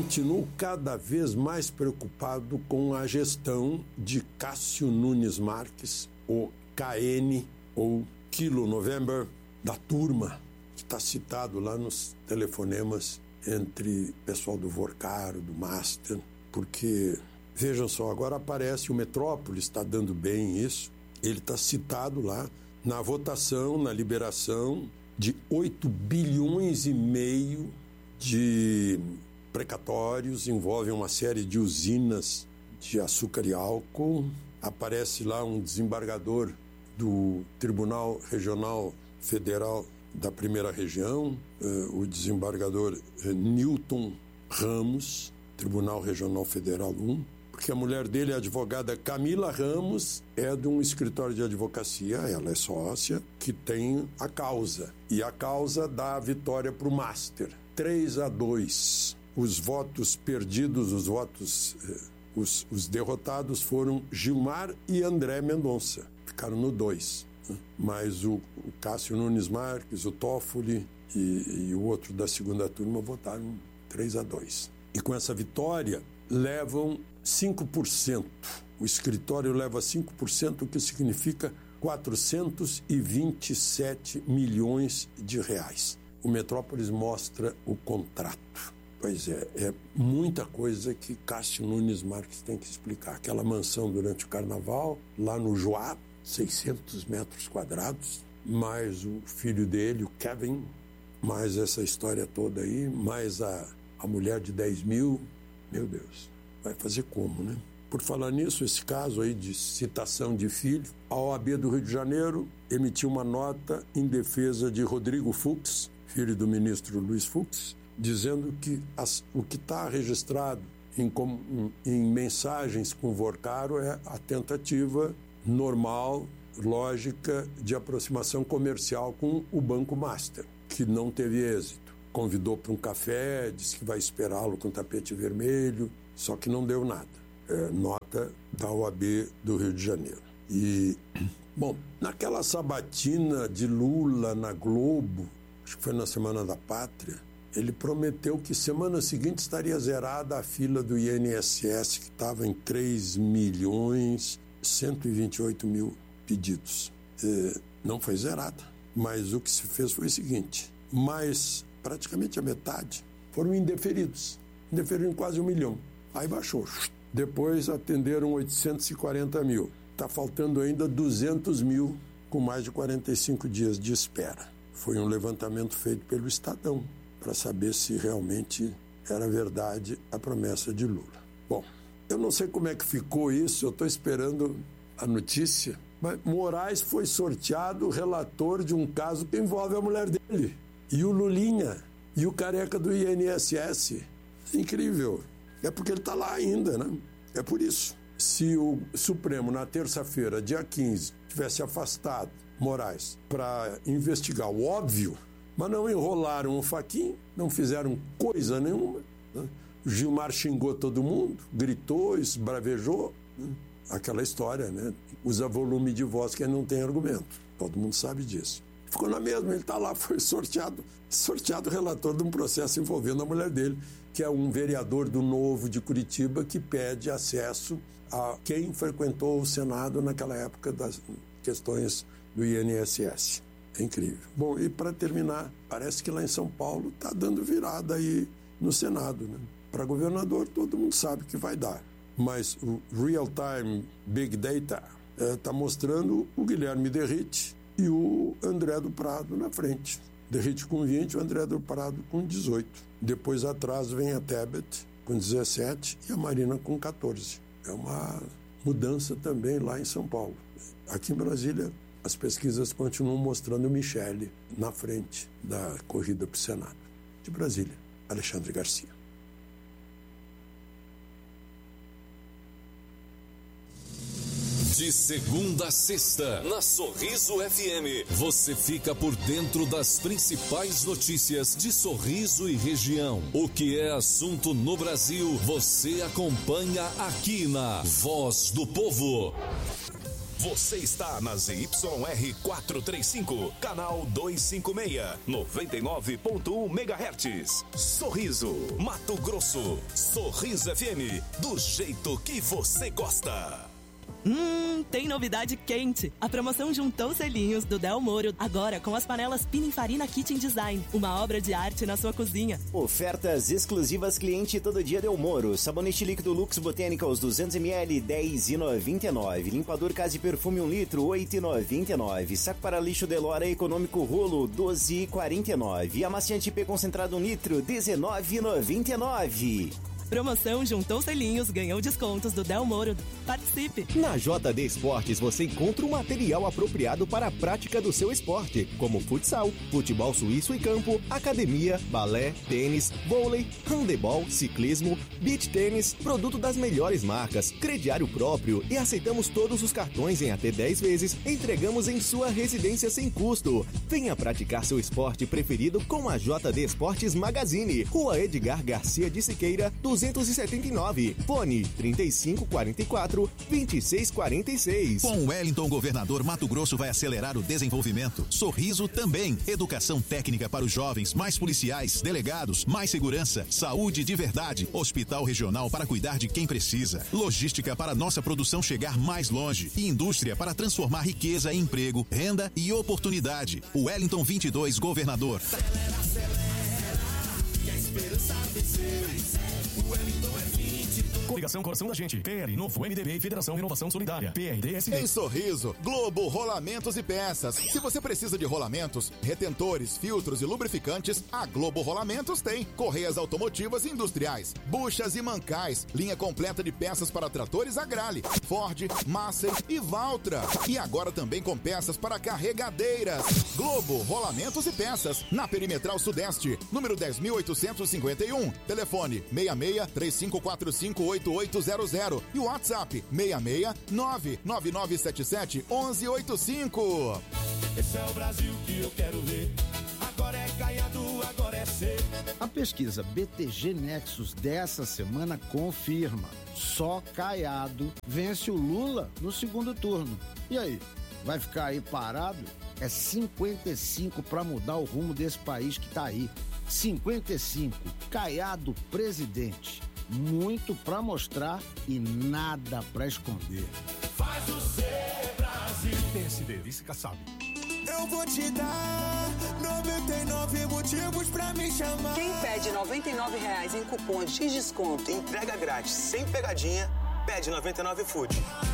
continuo cada vez mais preocupado com a gestão de Cássio Nunes Marques, o KN, ou Kilo November, da turma, que está citado lá nos telefonemas entre pessoal do Vorcaro, do Master, porque, vejam só, agora aparece o Metrópole, está dando bem isso, ele está citado lá na votação, na liberação de 8 bilhões e meio de precatórios, envolvem uma série de usinas de açúcar e álcool. Aparece lá um desembargador do Tribunal Regional Federal da Primeira Região, o desembargador Newton Ramos, Tribunal Regional Federal 1, porque a mulher dele, a advogada Camila Ramos, é de um escritório de advocacia, ela é sócia, que tem a causa. E a causa dá a vitória para o Master, 3-2. Os votos perdidos, os derrotados foram Gilmar e André Mendonça, ficaram no 2. Mas o Cássio Nunes Marques, o Toffoli e o outro da segunda turma votaram 3-2. E com essa vitória, levam 5%. O escritório leva 5%, o que significa 427 milhões de reais. O Metrópolis mostra o contrato. Pois é muita coisa que Cássio Nunes Marques tem que explicar. Aquela mansão durante o carnaval, lá no Joá, 600 metros quadrados, mais o filho dele, o Kevin, mais essa história toda aí, mais a mulher de 10 mil, meu Deus, vai fazer como, né? Por falar nisso, esse caso aí de citação de filho, a OAB do Rio de Janeiro emitiu uma nota em defesa de Rodrigo Fux, filho do ministro Luiz Fux, dizendo que o que está registrado em mensagens com Vorcaro é a tentativa normal, lógica de aproximação comercial com o Banco Master, que não teve êxito. Convidou para um café, disse que vai esperá-lo com tapete vermelho, só que não deu nada. Nota da OAB do Rio de Janeiro. E, bom, naquela sabatina de Lula na Globo, acho que foi na Semana da Pátria, ele prometeu que semana seguinte estaria zerada a fila do INSS, que estava em 3.128.000 pedidos. Não foi zerada, mas o que se fez foi o seguinte, praticamente a metade foram indeferidos. Indeferiram quase 1 milhão. Aí baixou. Depois atenderam 840 mil. Está faltando ainda 200 mil com mais de 45 dias de espera. Foi um levantamento feito pelo Estadão para saber se realmente era verdade a promessa de Lula. Bom, eu não sei como é que ficou isso, eu estou esperando a notícia, mas Moraes foi sorteado relator de um caso que envolve a mulher dele, e o Lulinha, e o careca do INSS. Incrível. É porque ele está lá ainda, né? É por isso. Se o Supremo, na terça-feira, dia 15, tivesse afastado Moraes para investigar o óbvio, mas não enrolaram o Fachin, não fizeram coisa nenhuma, né? O Gilmar xingou todo mundo, gritou, esbravejou, né? Aquela história, né? Usa volume de voz que não tem argumento. Todo mundo sabe disso. Ficou na mesma, ele está lá, foi sorteado relator de um processo envolvendo a mulher dele, que é um vereador do Novo de Curitiba que pede acesso a quem frequentou o Senado naquela época das questões do INSS. É incrível. Bom, e para terminar, parece que lá em São Paulo está dando virada aí no Senado, né? Para governador, todo mundo sabe que vai dar. Mas o Real Time Big Data está mostrando o Guilherme Derrite e o André do Prado na frente. Derrite com 20, o André do Prado com 18. Depois atrás vem a Tebet com 17 e a Marina com 14. É uma mudança também lá em São Paulo. Aqui em Brasília, as pesquisas continuam mostrando o Michele na frente da corrida para o Senado. De Brasília, Alexandre Garcia. De segunda a sexta, na Sorriso FM, você fica por dentro das principais notícias de Sorriso e região. O que é assunto no Brasil, você acompanha aqui na Voz do Povo. Você está na ZYR 435, canal 256, 99.1 MHz. Sorriso, Mato Grosso. Sorriso FM, do jeito que você gosta. Tem novidade quente! A promoção juntou selinhos do Del Moro, agora com as panelas Pininfarina Kitchen Design, uma obra de arte na sua cozinha. Ofertas exclusivas cliente todo dia Del Moro. Sabonete líquido Lux Botanicals 200ml, R$10,99. Limpador Casa e Perfume 1 litro, R$8,99. Saco para lixo Delora Econômico Rolo, R$12,49. Amaciante P concentrado 1 litro, R$19,99. Promoção juntou selinhos, ganhou descontos do Del Moro. Participe! Na JD Esportes você encontra o material apropriado para a prática do seu esporte, como futsal, futebol suíço e campo, academia, balé, tênis, vôlei, handebol, ciclismo, beach tênis, produto das melhores marcas, crediário próprio e aceitamos todos os cartões em até 10 vezes, entregamos em sua residência sem custo. Venha praticar seu esporte preferido com a JD Esportes Magazine, Rua Edgar Garcia de Siqueira, 279, fone 3544-2646. Com o Wellington, governador, Mato Grosso vai acelerar o desenvolvimento. Sorriso também. Educação técnica para os jovens, mais policiais, delegados, mais segurança, saúde de verdade, hospital regional para cuidar de quem precisa, logística para nossa produção chegar mais longe e indústria para transformar riqueza em emprego, renda e oportunidade. O Wellington 22, governador. Acelera, e a esperança vencer. O Wellington é 22. Coligação Coração da Gente, PL, Novo MDB e Federação Renovação Solidária, PRDSD. Em Sorriso, Globo Rolamentos e Peças. Se você precisa de rolamentos, retentores, filtros e lubrificantes, a Globo Rolamentos tem. Correias automotivas e industriais, buchas e mancais, linha completa de peças para tratores Agrale, Ford, Massey e Valtra. E agora também com peças para carregadeiras. Globo Rolamentos e Peças, na Perimetral Sudeste, número 10.851. Telefone 66-3545-8800 e o WhatsApp 669-9977-1185. Esse é o Brasil que eu quero ver. Agora é Caiado, agora é ser. A pesquisa BTG Nexus dessa semana confirma: só Caiado vence o Lula no segundo turno. E aí, vai ficar aí parado? É 55 para mudar o rumo desse país que tá aí. 55, Caiado presidente. Muito pra mostrar e nada pra esconder. Faz o ser Brasil. PSD, vice Kassab. Eu vou te dar 99 motivos pra me chamar. Quem pede R$99 em cupons de desconto e entrega grátis sem pegadinha, pede 99 Food.